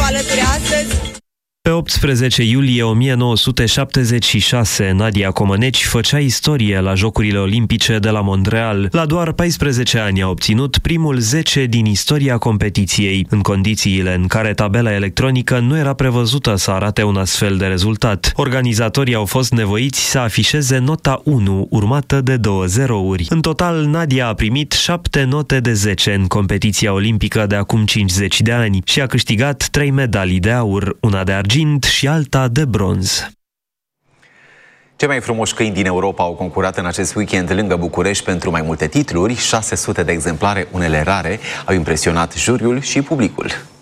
alături astăzi. Pe 18 iulie 1976, Nadia Comăneci făcea istorie la Jocurile Olimpice de la Montreal. La doar 14 ani a obținut primul 10 din istoria competiției, în condițiile în care tabela electronică nu era prevăzută să arate un astfel de rezultat. Organizatorii au fost nevoiți să afișeze nota 1, urmată de 2 zerouri. În total, Nadia a primit 7 note de 10 în competiția olimpică de acum 50 de ani și a câștigat 3 medalii de aur, una de argint și alta de bronz. Cei mai frumoși câini din Europa au concurat în acest weekend lângă București pentru mai multe titluri. 600 de exemplare, unele rare, au impresionat juriul și publicul.